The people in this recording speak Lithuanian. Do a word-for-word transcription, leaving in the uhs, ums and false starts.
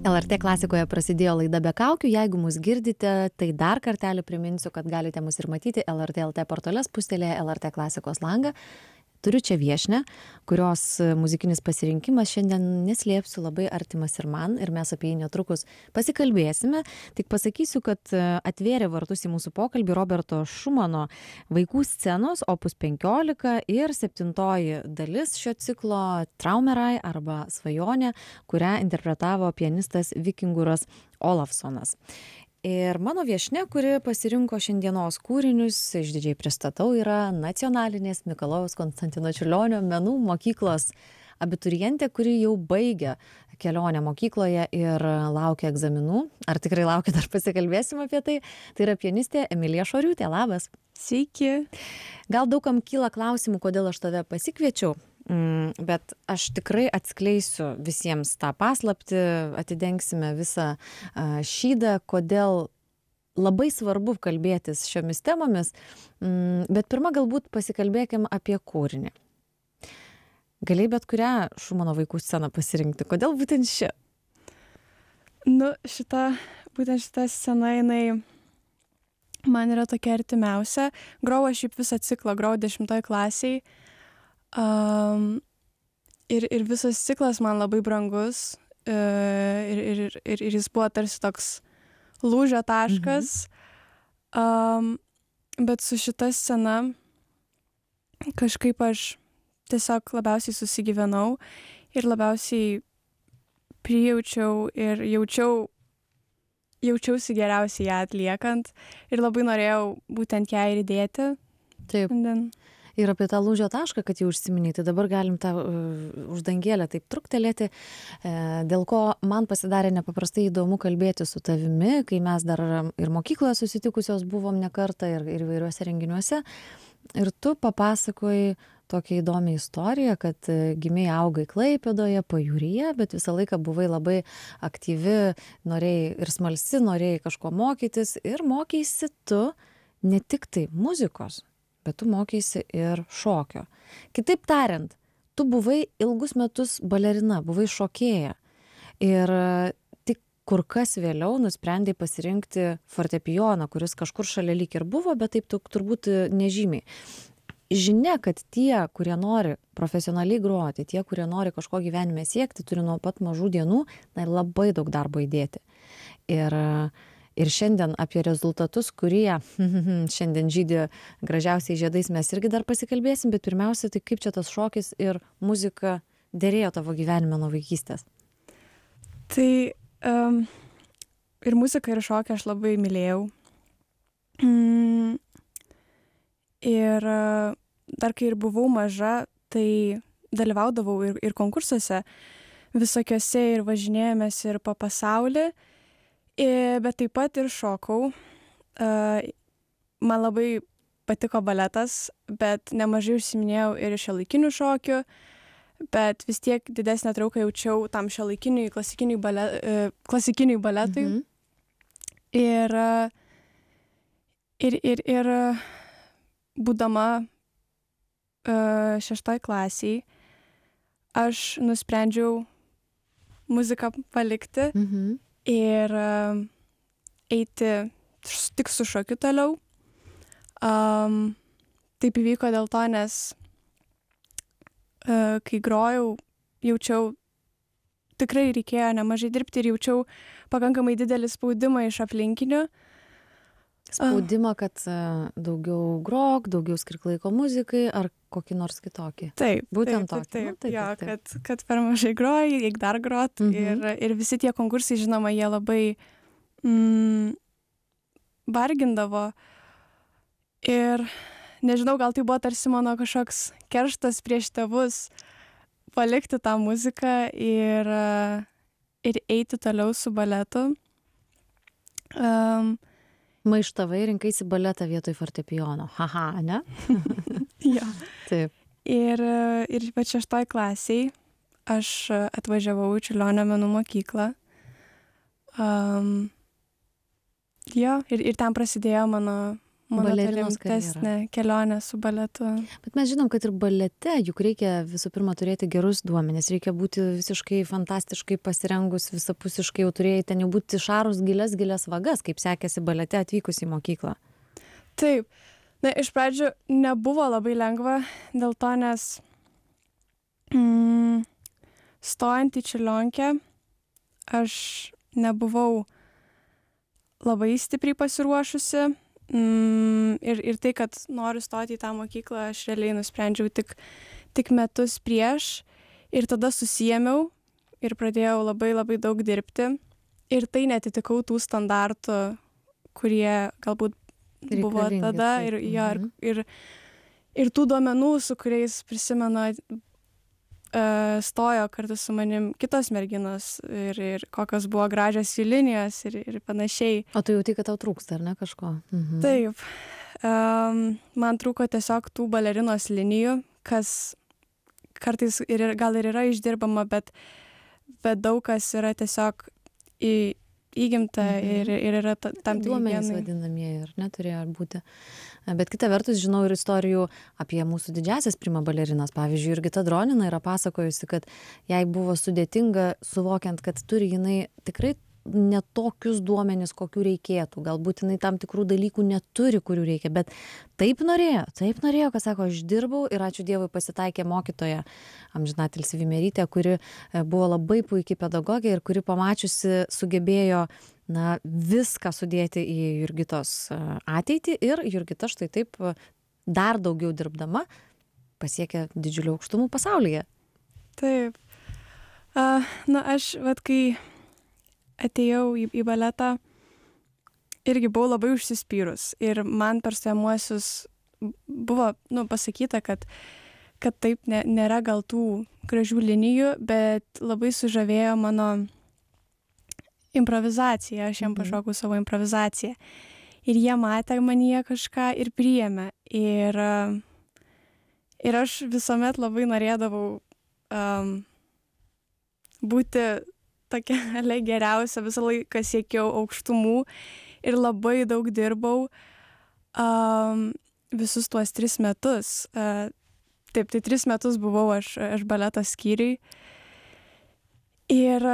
L R T klasikoje prasidėjo laida Be kaukių. Jeigu mus girdite, tai dar kartelį priminsiu, kad galite mus ir matyti L R T L T portale, spustelėje L R T klasikos langą. Turiu čia viešnią, kurios muzikinis pasirinkimas šiandien, neslėpsiu, labai artimas ir man, ir mes apie jį netrukus pasikalbėsime. Tik pasakysiu, kad atvėrė vartus į mūsų pokalbį Roberto Šumano vaikų scenos opus penkiolika ir septintoji dalis šio ciklo Traumerai arba Svajonė, kurią interpretavo pianistas Vikinguras Olafsonas. Ir mano viešnia, kuri pasirinko šiandienos kūrinius, išdidžiai pristatau, yra Nacionalinės Mikalojaus Konstantino Čiurlionio menų mokyklos abiturientė, kuri jau baigia kelionę mokykloje ir laukia egzaminų. Ar tikrai laukia, dar pasikalbėsim apie tai. Tai yra pianistė Emilija Šoriūtė. Labas. Sveiki. Gal daugam kyla klausimų, kodėl aš tave pasikviečiau. Mm, bet aš tikrai atskleisiu visiems tą paslaptį, atidengsime visą uh, šydą, kodėl labai svarbu kalbėtis šiomis temomis, mm, bet pirmą galbūt pasikalbėkim apie kūrinį. Galėjai bet kurią Šumano vaikų sceną pasirinkti, kodėl būtent ši? Nu, šita, būtent šita scena, jinai man yra tokia artimiausia. Grau aš šiaip visą ciklą, grau dešimtoj klasiai. Um, ir, ir visas ciklas man labai brangus uh, ir, ir, ir, ir jis buvo tarsi toks lūžio taškas. Mhm. Um, bet su šita scena kažkaip aš tiesiog labiausiai susigyvenau ir labiausiai prijaučiau ir jaučiau, jaučiausi geriausiai ją atliekant ir labai norėjau būtent ją ir įdėti. Taip. Šiandien. Ir apie tą lūžio tašką, kad jau užsiminėjai, tai dabar galim tą uh, uždangėlę taip truktelėti, e, dėl ko man pasidarė nepaprastai įdomu kalbėti su tavimi, kai mes dar ir mokykloje susitikusios buvom ne kartą ir, ir įvairiuose renginiuose. Ir tu papasakojai tokią įdomią istoriją, kad gimei augai Klaipėdoje, Pajūryje, bet visą laiką buvai labai aktyvi, norėjai ir smalsi, norėjai kažko mokytis ir mokeisi tu ne tik tai muzikos, bet tu mokeisi ir šokio. Kitaip tariant, tu buvai ilgus metus balerina, buvai šokėja. Ir tik kur kas vėliau nusprendei pasirinkti fortepijoną, kuris kažkur šalia lyg ir buvo, bet taip turbūt nežymiai. Žinia, kad tie, kurie nori profesionaliai groti, tie, kurie nori kažko gyvenime siekti, turi nuo pat mažų dienų na, labai daug darbo įdėti. Ir Ir šiandien apie rezultatus, kurie šiandien žydi gražiausiai žiedais, mes irgi dar pasikalbėsim, bet pirmiausia, tai kaip čia tas šokis ir muzika derėjo tavo gyvenime nuo vaikystės? Tai um, ir muziką, ir šokį aš labai mylėjau. Mm, ir uh, dar kai ir buvau maža, tai dalyvaudavau ir, ir konkursuose visokiose ir važinėjomės ir po pasaulį. I, bet taip pat ir šokau. Uh, man labai patiko baletas, bet nemažai užsiminėjau ir šiuolaikinių šokių, bet vis tiek didesnę trauką jaučiau tam šiuolaikiniui klasikiniui, bale, uh, klasikiniui baletui. Mhm. Ir, uh, ir, ir, ir uh, būdama uh, šeštoj klasiai, aš nusprendžiau muziką palikti. Mhm. Ir uh, eiti tik su šokiu toliau. Um, taip įvyko dėl to, nes uh, kai grojau, jaučiau, tikrai reikėjo nemažai dirbti ir jaučiau pakankamai didelį spaudimą iš aplinkinių. Spaudimą, kad uh, daugiau grok, daugiau skirk laiko muzikai ar kokį nors kitokį. Taip, būtent taip, tokį. taip, nu, taip, jo, taip. Kad, kad per mažai groji, reik dar grot. Mhm. Ir, ir visi tie konkursai, žinoma, jie labai mm, vargindavo. Ir nežinau, gal tai buvo tarsi mano kažkoks kerštas prieš tėvus palikti tą muziką ir, ir eiti toliau su baletu. Um, Maištavai, rinkaisi baletą vietoj fortepijono. Haha, ne? Jo. Taip. Ir, ir va šeštoj klasiai aš atvažiavau į Čiurlionio menų mokyklą. Um, jo, ir, ir ten prasidėjo mano mano Balerinos rimtesnė kelionė su baletu. Bet mes žinom, kad ir balete juk reikia visų pirma turėti gerus duomenis, reikia būti visiškai fantastiškai pasirengus, visapusiškai jau turėjai ten jau būti šarus gilias, gilias vagas, kaip sekėsi balete atvykus į mokyklą. Taip. Na, iš pradžių nebuvo labai lengva dėl to, nes mm, stojant į Čiurlionkę aš nebuvau labai stipriai pasiruošusi mm, ir, ir tai, kad noriu stoti į tą mokyklą, aš realiai nusprendžiau tik, tik metus prieš ir tada susijėmiau ir pradėjau labai labai daug dirbti ir tai netitikau tų standartų, kurie galbūt buvo tada ir, jo, ir, ir, ir tų duomenų, su kuriais prisimenu, uh, stojo kartu su manim kitos merginos ir, ir kokios buvo gražios jų linijos ir, ir panašiai. O tu jauti, kad tau trūksta, ar ne kažko? Mhm. Taip. Um, man trūko tiesiog tų balerinos linijų, kas kartais ir, gal ir yra išdirbama, bet, bet daug kas yra tiesiog į įgimta mhm. ir, ir yra ta, tam duomenys vadinamieji, ir neturėjo būti. Bet kita vertus, žinau ir istorijų apie mūsų didžiasias prima balerinas. Pavyzdžiui, Jurgita Dronina yra pasakojusi, kad jai buvo sudėtinga suvokiant, kad turi jinai tikrai ne tokius duomenis, kokių reikėtų. Galbūt jinai tam tikrų dalykų neturi, kurių reikia, bet taip norėjo, taip norėjo, kad sako, aš dirbau ir ačiū Dievui pasitaikė mokytoja amžinatilsį Vimerytė, kuri buvo labai puikiai pedagogė ir kuri pamačiusi sugebėjo na, viską sudėti į Jurgitos ateitį ir Jurgita štai taip dar daugiau dirbdama pasiekė didžiulių aukštumų pasaulyje. Taip. Uh, na, aš, vat, kai atėjau į, į baletą, irgi buvau labai užsispyrus ir man per stojamuosius buvo nu, pasakyta, kad, kad taip ne, nėra gal tų gražių linijų, bet labai sužavėjo mano improvizacija, aš jiem pašokau savo improvizaciją. Ir jie matė manyje kažką ir priėmė. Ir, ir aš visuomet labai norėdavau um, būti tokia geriausia, visą laiką siekiau aukštumų ir labai daug dirbau um, visus tuos tris metus. Uh, taip, tai tris metus buvau aš, aš baleto skyriui. Ir